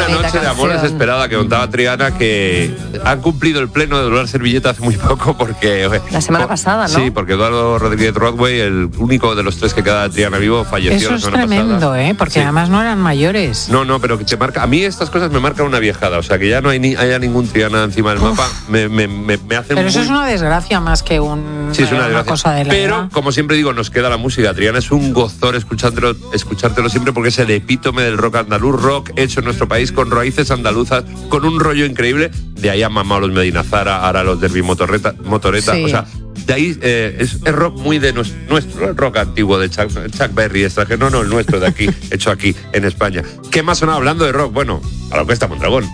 Una noche de amor desesperada que contaba Triana, que han cumplido el pleno de Donar Servilleta hace muy poco porque... La semana pasada, ¿no? Sí, porque Eduardo Rodríguez Rodway, el único de los 3 que queda de Triana vivo, falleció la semana pasada. Eso es tremendo, porque además no eran mayores. No, pero que te marca... A mí estas cosas me marcan una viejada, o sea, que ya no haya ningún Triana encima del mapa, me hace Pero eso es una desgracia más que una cosa de la Pero, edad. como siempre digo, nos queda la música. Triana es un gozor escuchártelo siempre porque es el epítome del rock andaluz, rock hecho en nuestro país con raíces andaluzas, con un rollo increíble. De ahí han mamado los Medina Zara, ahora los Derby Motoreta, Sí. o sea, de ahí es rock muy de nuestro, el rock antiguo de Chuck Berry, extranjero, no, el nuestro de aquí, hecho aquí en España. ¿Qué más sonaba hablando de rock? Bueno, a la Orquesta Mondragón.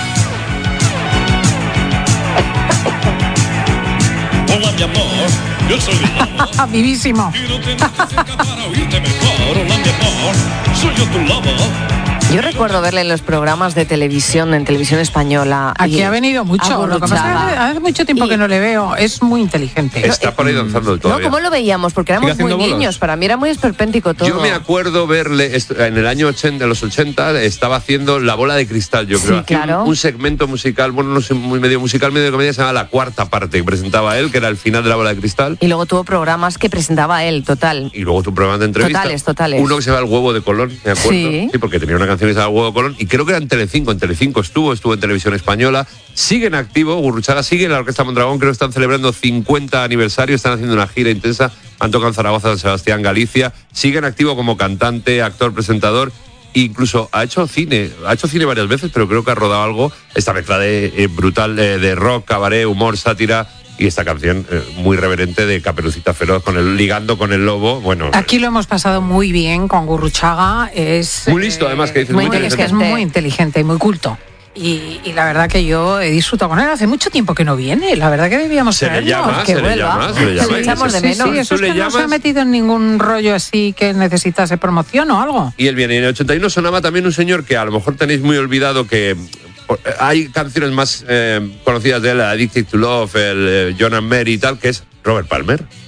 Hola, mi amor, yo soy mi lobo. Vivísimo. Y no tengo música para oírte mejor. Hola, mi amor, soy yo tu lobo. Yo recuerdo verle en los programas de televisión, en televisión española. Aquí ha venido mucho. Lo que pasa es que hace mucho tiempo que no le veo. Es muy inteligente. Está por ahí danzando todavía. No, ¿cómo lo veíamos? Porque éramos muy niños. Para mí era muy esperpéntico todo. Yo me acuerdo verle en el año 80, en los 80, estaba haciendo La Bola de Cristal, yo creo. Sí, claro. Un segmento musical, bueno, no sé, medio musical, medio de comedia, se llama La Cuarta Parte, que presentaba él, que era el final de La Bola de Cristal. Y luego tuvo programas que presentaba él, total. Y luego tuvo programas de entrevista. Totales. Uno que se llama El Huevo de Colón, me acuerdo. Sí, porque tenía una canción que se llama El Huevo de Colón. Y creo que era en Telecinco estuvo en Televisión Española, sigue en activo, Gurruchaga sigue en la Orquesta Mondragón, creo que están celebrando 50 aniversario, están haciendo una gira intensa, han tocado en Zaragoza, San Sebastián, Galicia, sigue en activo como cantante, actor, presentador, incluso ha hecho cine varias veces, pero creo que ha rodado algo, esta mezcla de brutal de rock, cabaret, humor, sátira. Y esta canción muy reverente de Caperucita Feroz, ligando con el lobo. Bueno, aquí lo hemos pasado muy bien con Gurruchaga. Es muy listo, además, que dices, muy inteligente. Es muy inteligente y muy culto. Y la verdad que yo he disfrutado con él. Hace mucho tiempo que no viene. La verdad que debíamos se le llama. Le echamos de menos. Sí, eso es que no se ha metido en ningún rollo así que necesitase promoción o algo. Y él viene. En el 81 sonaba también un señor que a lo mejor tenéis muy olvidado, que hay canciones más conocidas de él, Addicted to Love, el John and Mary y tal, que es Robert Palmer.